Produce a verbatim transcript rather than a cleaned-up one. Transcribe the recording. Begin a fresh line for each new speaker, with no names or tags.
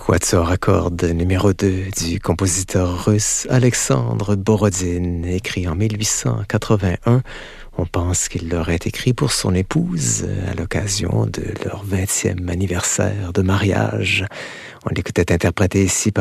Quatuor à cordes numéro deux du compositeur russe Alexandre Borodine, écrit en mille huit cent quatre-vingt-un. On pense qu'il l'aurait écrit pour son épouse à l'occasion de leur vingtième anniversaire de mariage. On l'écoutait interprété ici par